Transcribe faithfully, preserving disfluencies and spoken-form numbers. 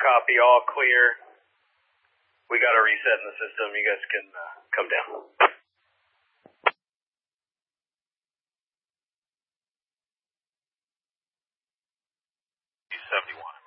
Copy, all clear. We got a reset in the system. You guys can uh, come down. two seventy-one.